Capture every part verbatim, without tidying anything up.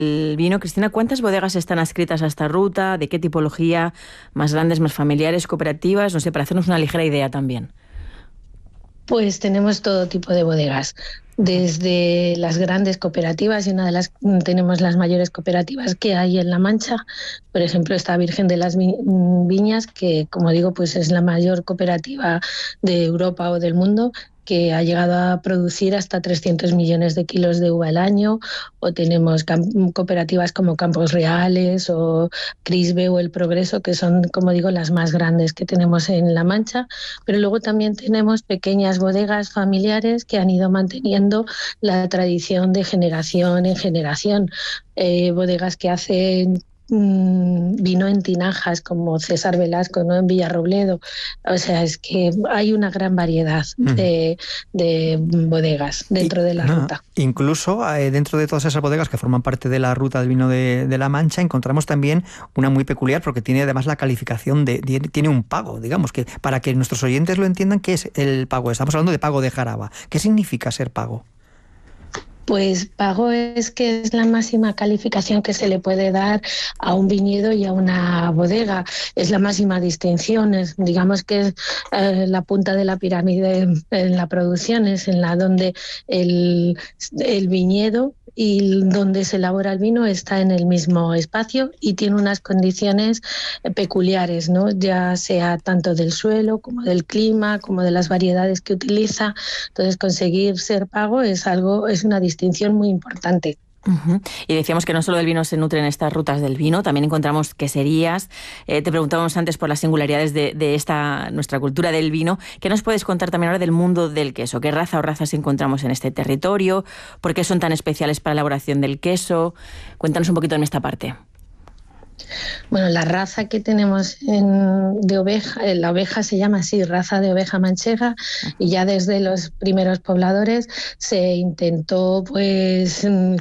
del vino. Cristina, ¿cuántas bodegas están adscritas a esta ruta? ¿De qué tipología? ¿Más grandes, más familiares, cooperativas? No sé, para hacernos una ligera idea también. Pues tenemos todo tipo de bodegas, desde las grandes cooperativas, y una de las tenemos las mayores cooperativas que hay en La Mancha. Por ejemplo, está Virgen de las Viñas, que, como digo, pues es la mayor cooperativa de Europa o del mundo, que ha llegado a producir hasta trescientos millones de kilos de uva al año. O tenemos cooperativas como Campos Reales o Crisbe o El Progreso, que son, como digo, las más grandes que tenemos en La Mancha. Pero luego también tenemos pequeñas bodegas familiares que han ido manteniendo la tradición de generación en generación. Eh, bodegas que hacen vino en tinajas, como César Velasco, ¿no?, en Villarrobledo. O sea, es que hay una gran variedad de, de bodegas dentro y, de la no, ruta. Incluso eh, dentro de todas esas bodegas que forman parte de la ruta del vino de, de La Mancha, encontramos también una muy peculiar, porque tiene además la calificación de, de tiene un pago, digamos, que para que nuestros oyentes lo entiendan, ¿qué es el pago? Estamos hablando de pago de Jaraba. ¿Qué significa ser pago? Pues pago es que es la máxima calificación que se le puede dar a un viñedo y a una bodega. Es la máxima distinción, es, digamos que es eh, la punta de la pirámide en la producción, es en la donde el, el viñedo y donde se elabora el vino está en el mismo espacio y tiene unas condiciones peculiares, ¿no?, ya sea tanto del suelo como del clima, como de las variedades que utiliza. Entonces, conseguir ser pago es algo, es una distinción muy importante. Uh-huh. Y decíamos que no solo del vino se nutren estas rutas del vino, también encontramos queserías. Eh, te preguntábamos antes por las singularidades de, de esta nuestra cultura del vino. ¿Qué nos puedes contar también ahora del mundo del queso? ¿Qué raza o razas encontramos en este territorio? ¿Por qué son tan especiales para la elaboración del queso? Cuéntanos un poquito en esta parte. Bueno, la raza que tenemos en, de oveja, la oveja se llama así, raza de oveja manchega, y ya desde los primeros pobladores se intentó, pues, um,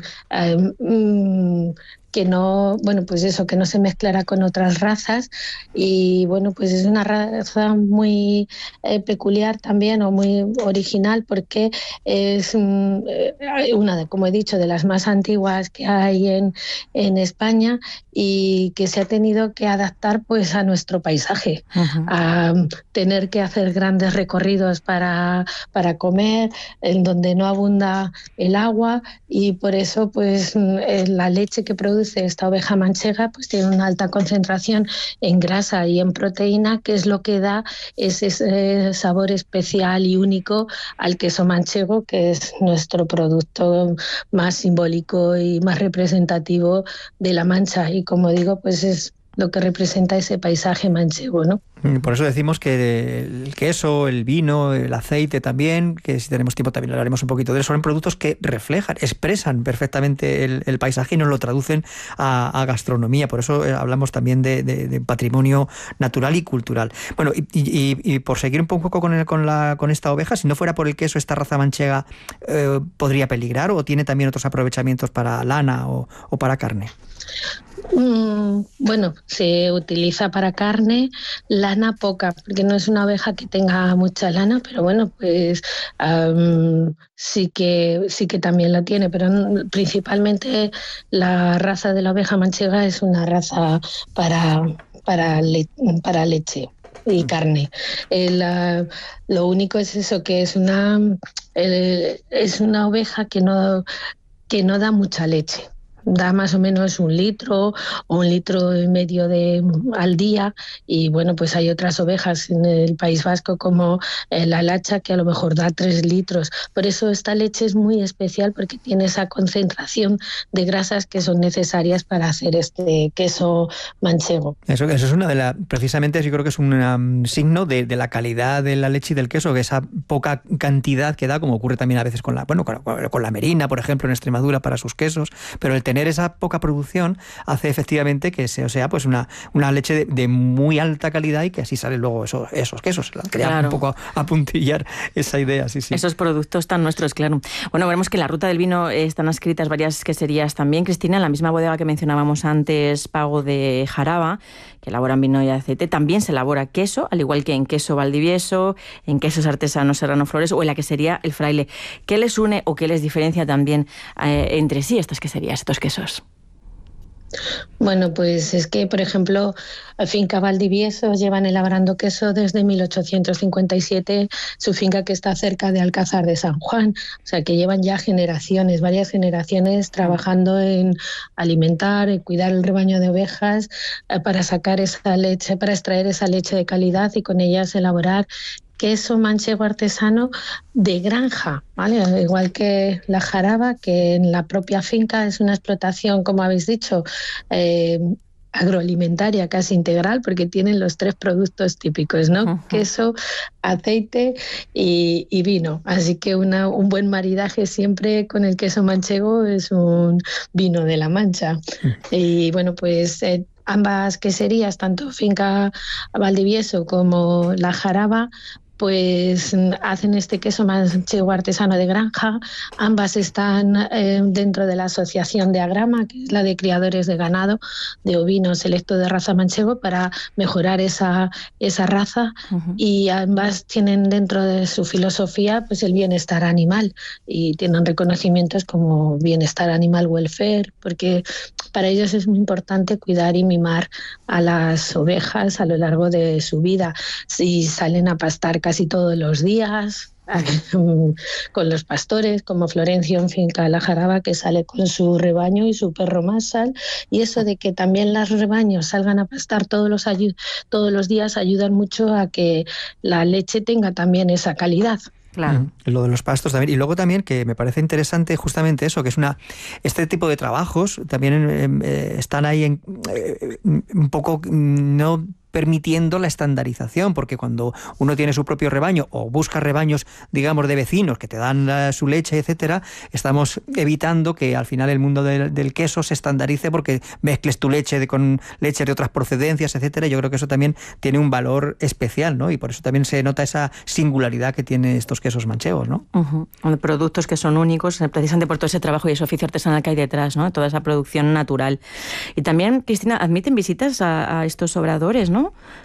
um, que no, bueno, pues eso, que no se mezclara con otras razas. Y bueno, pues es una raza muy eh, peculiar también, o muy original, porque es um, una, de, como he dicho, de las más antiguas que hay en, en España, y que se ha tenido que adaptar, pues, a nuestro paisaje, uh-huh. a tener que hacer grandes recorridos para, para comer, en donde no abunda el agua, y por eso, pues, la leche que produce esta oveja manchega, pues tiene una alta concentración en grasa y en proteína, que es lo que da ese, ese sabor especial y único al queso manchego, que es nuestro producto más simbólico y más representativo de La Mancha. Y como digo, pues es lo que representa ese paisaje manchego, ¿no? Por eso decimos que el queso, el vino, el aceite también, que si tenemos tiempo también hablaremos un poquito de eso, son productos que reflejan, expresan perfectamente el, el paisaje y nos lo traducen a, a gastronomía. Por eso hablamos también de, de, de patrimonio natural y cultural. Bueno, y, y, y por seguir un poco con, el, con, la, con esta oveja, si no fuera por el queso, esta raza manchega eh, ¿podría peligrar, o tiene también otros aprovechamientos para lana o, o para carne? Mm, bueno, se utiliza para carne, lana poca, porque no es una oveja que tenga mucha lana, pero bueno, pues um, sí que sí que también la tiene, pero principalmente la raza de la oveja manchega es una raza para, para, le, para leche y carne. El, uh, lo único es eso, que es una, el, es una oveja que no, que no da mucha leche. Da más o menos un litro o un litro y medio de, al día, y bueno, pues hay otras ovejas en el País Vasco como la lacha, que a lo mejor da tres litros. Por eso esta leche es muy especial, porque tiene esa concentración de grasas que son necesarias para hacer este queso manchego. Eso, eso es una de las, precisamente yo creo que es un um, signo de, de la calidad de la leche y del queso, que esa poca cantidad que da, como ocurre también a veces con la, bueno, con, con la merina, por ejemplo, en Extremadura para sus quesos, pero el tener esa poca producción hace efectivamente que sea, sea pues una, una leche de, de muy alta calidad, y que así salen luego esos, esos quesos. Quería claro. un poco a, a puntillar esa idea, sí, sí. Esos productos tan nuestros, claro. Bueno, vemos que en la ruta del vino están adscritas varias queserías también, Cristina, en la misma bodega que mencionábamos antes, Pago de Jaraba, que elaboran vino y aceite, también se elabora queso, al igual que en Queso Valdivieso, en Quesos Artesanos Serrano Flores o en la quesería El Fraile. ¿Qué les une o qué les diferencia también eh, entre sí estas queserías, estos quesos? Bueno, pues es que, por ejemplo, Finca Valdivieso llevan elaborando queso desde mil ochocientos cincuenta y siete, su finca que está cerca de Alcázar de San Juan, o sea que llevan ya generaciones, varias generaciones trabajando en alimentar, en cuidar el rebaño de ovejas eh, para sacar esa leche, para extraer esa leche de calidad y con ellas elaborar queso manchego artesano de granja, ¿vale? Igual que la jaraba, que en la propia finca es una explotación, como habéis dicho, eh, agroalimentaria casi integral, porque tienen los tres productos típicos, ¿no? Uh-huh. Queso, aceite y, y vino. Así que una, un buen maridaje siempre con el queso manchego es un vino de la Mancha. Uh-huh. Y bueno, pues eh, ambas queserías, tanto Finca Valdivieso como la jaraba, pues hacen este queso manchego artesano de granja. Ambas están eh, dentro de la asociación de Agrama, que es la de criadores de ganado de ovino selecto de raza manchego, para mejorar esa, esa raza. Uh-huh. Y ambas tienen dentro de su filosofía pues el bienestar animal y tienen reconocimientos como bienestar animal welfare, porque para ellos es muy importante cuidar y mimar a las ovejas a lo largo de su vida. Si salen a pastar casi todos los días con los pastores, como Florencio en Finca La Jaraba, que sale con su rebaño y su perro Masal, y eso de que también los rebaños salgan a pastar todos los, ayu- todos los días ayudan mucho a que la leche tenga también esa calidad. Claro. Mm, lo de los pastos también. Y luego también, que me parece interesante justamente eso, que es una este tipo de trabajos también eh, están ahí en, eh, un poco no permitiendo la estandarización, porque cuando uno tiene su propio rebaño o busca rebaños, digamos, de vecinos que te dan uh, su leche, etcétera, estamos evitando que al final el mundo del, del queso se estandarice porque mezcles tu leche de, con leche de otras procedencias, etcétera. Yo creo que eso también tiene un valor especial, ¿no? Y por eso también se nota esa singularidad que tienen estos quesos manchegos, ¿no? Uh-huh. Productos que son únicos, precisamente por todo ese trabajo y ese oficio artesanal que hay detrás, ¿no? Toda esa producción natural. Y también, Cristina, admiten visitas a, a estos obradores, ¿no?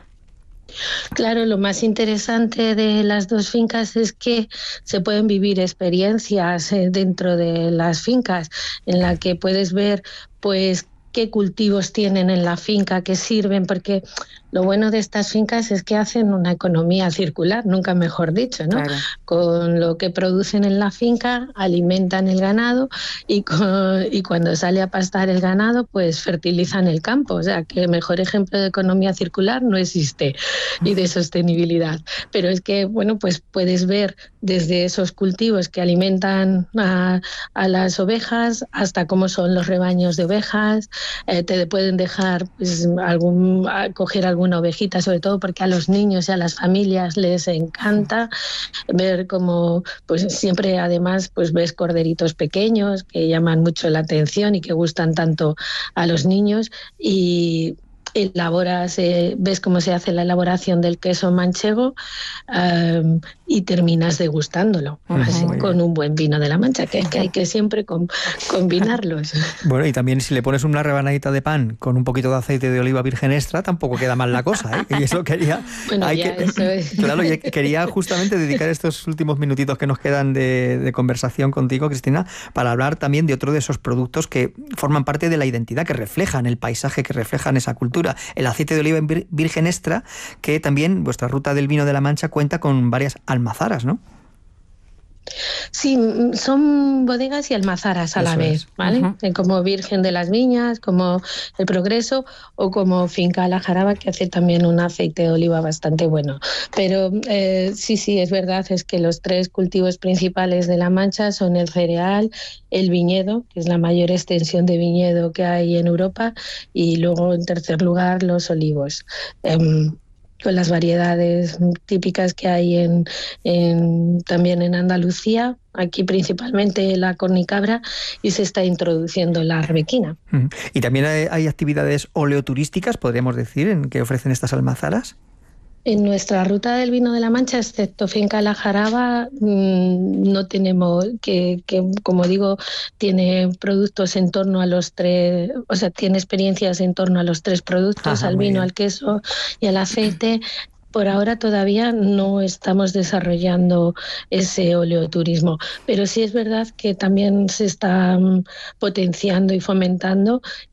Claro, lo más interesante de las dos fincas es que se pueden vivir experiencias eh, dentro de las fincas, en la que puedes ver, pues, qué cultivos tienen en la finca, qué sirven, porque lo bueno de estas fincas es que hacen una economía circular, nunca mejor dicho, ¿no? Claro. Con lo que producen en la finca alimentan el ganado y, con, y cuando sale a pastar el ganado pues fertilizan el campo, o sea que mejor ejemplo de economía circular no existe y de sostenibilidad. Pero es que, bueno, pues puedes ver desde esos cultivos que alimentan a, a las ovejas hasta cómo son los rebaños de ovejas, eh, te pueden dejar pues, algún, coger algún una ovejita, sobre todo porque a los niños y a las familias les encanta ver cómo, pues siempre además pues ves corderitos pequeños que llaman mucho la atención y que gustan tanto a los niños, y elaboras, eh, ves cómo se hace la elaboración del queso manchego um, y terminas degustándolo, uh-huh, así, con un buen vino de la Mancha, que es que hay que siempre com- combinarlos. Bueno, y también si le pones una rebanadita de pan con un poquito de aceite de oliva virgen extra, tampoco queda mal la cosa, ¿eh? Y eso quería... Bueno, hay ya, que, eso es. Claro, quería justamente dedicar estos últimos minutitos que nos quedan de, de conversación contigo, Cristina, para hablar también de otro de esos productos que forman parte de la identidad, que reflejan el paisaje, que reflejan esa cultura. El aceite de oliva virgen extra, que también vuestra ruta del vino de la Mancha cuenta con varias almazaras, ¿no? Sí, son bodegas y almazaras a Eso la vez, es. ¿Vale? Uh-huh. Como Virgen de las Viñas, como El Progreso o como Finca La Jaraba, que hace también un aceite de oliva bastante bueno. Pero eh, sí, sí, es verdad, es que los tres cultivos principales de La Mancha son el cereal, el viñedo, que es la mayor extensión de viñedo que hay en Europa, y luego, en tercer lugar, los olivos. Um, con las variedades típicas que hay en, en, también en Andalucía, aquí principalmente la cornicabra, y se está introduciendo la arbequina. ¿Y también hay, hay actividades oleoturísticas, podríamos decir, en que ofrecen estas almazaras? En nuestra ruta del vino de la Mancha, excepto Finca La Jaraba, no tenemos, que, que como digo, tiene productos en torno a los tres, o sea, tiene experiencias en torno a los tres productos, Ajá, al vino, al queso y al aceite. Por ahora todavía no estamos desarrollando ese oleoturismo, pero sí es verdad que también se está potenciando y fomentando,